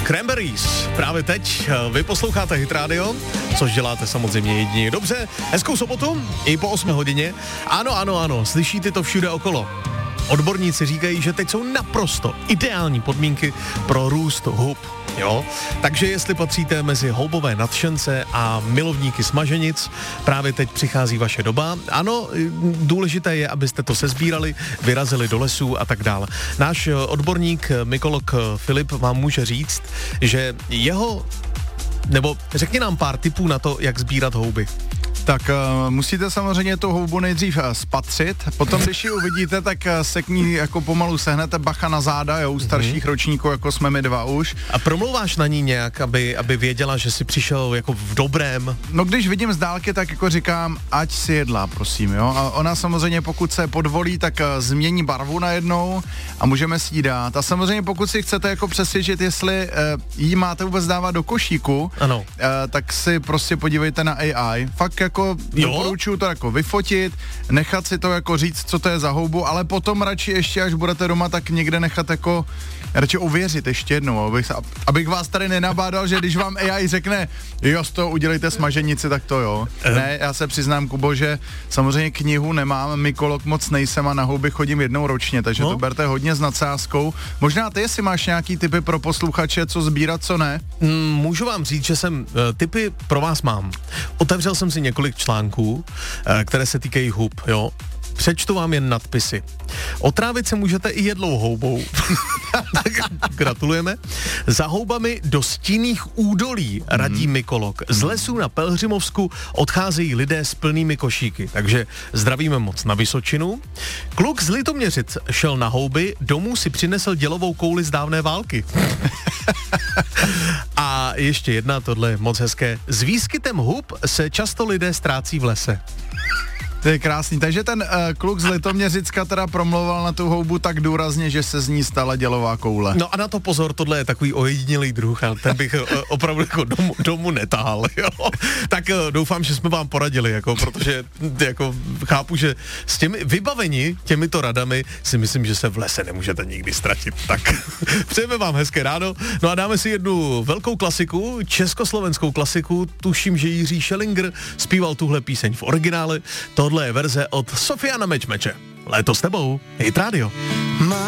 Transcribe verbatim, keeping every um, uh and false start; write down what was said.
Cranberries. Právě teď vy posloucháte Hit Radio, což děláte samozřejmě jedině dobře. Hezkou sobotu i po osmé hodině. Ano, ano, ano, slyšíte to všude okolo. Odborníci říkají, že teď jsou naprosto ideální podmínky pro růst hub. Jo? Takže jestli patříte mezi houbové nadšence a milovníky smaženic, právě teď přichází vaše doba. Ano, důležité je, abyste to sezbírali, vyrazili do lesů a tak dále. Náš odborník, mykolog Filip vám může říct, že jeho, nebo řekni nám pár tipů na to, jak sbírat houby. Tak uh, musíte samozřejmě tu houbu nejdřív uh, spatřit, potom když ji uvidíte, tak uh, se k ní jako pomalu sehnete, bacha na záda, jo, u starších mm-hmm. ročníků, jako jsme my dva už. A promlouváš na ní nějak, aby, aby věděla, že jsi přišel jako v dobrém? No když vidím z dálky, tak jako říkám, ať si jedla, prosím, jo. A ona samozřejmě, pokud se podvolí, tak uh, změní barvu najednou a můžeme si ji dát. A samozřejmě, pokud si chcete jako přesvědčit, jestli uh, jí máte vůbec dávat do košíku, ano. Uh, tak si prostě podívejte na A I. Fakt jako doporučuju to jako vyfotit, nechat si to jako říct, co to je za houbu, ale potom radši ještě, až budete doma, tak někde nechat jako radši ověřit ještě jednou, abych, abych vás tady nenabádal, že když vám A I řekne, jo, z toho udělejte smaženici, tak to jo. Ne, já se přiznám, Kubo, že samozřejmě knihu nemám, mykolog moc nejsem a na houby chodím jednou ročně, takže no. to berte hodně s nadsázkou. Možná ty, jestli máš nějaký tipy pro posluchače, co sbírat, co ne? Mm, můžu vám říct, že jsem, tipy pro vás mám. Otevřel jsem si několik článků, které se týkají hub, jo. Přečtu vám jen nadpisy. Otrávit se můžete i jedlou houbou. Tak gratulujeme. Za houbami do stinných údolí radí mm. mykolog. Z lesů na Pelhřimovsku odcházejí lidé s plnými košíky. Takže zdravíme moc na Vysočinu. Kluk z Litoměřic šel na houby, domů si přinesl dělovou kouli z dávné války. A ještě jedna, tohle je moc hezké. S výskytem hub se často lidé ztrácí v lese. To je krásný. Takže ten uh, kluk z Litoměřicka teda promlouval na tu houbu tak důrazně, že se z ní stala dělová koule. No a na to pozor, tohle je takový ojedinělý druh a ten bych uh, opravdu jako domů, domů netahal, jo. Tak uh, doufám, že jsme vám poradili, jako, protože jako chápu, že s těmi vybaveni těmito radami si myslím, že se v lese nemůžete nikdy ztratit. Tak přejeme vám hezké ráno. No a dáme si jednu velkou klasiku, československou klasiku, tuším, že Jiří Schellinger zpíval tuhle píseň v originále. Tohle je verze od Sofiana Mečmeče. Léto s tebou, Hit Radio.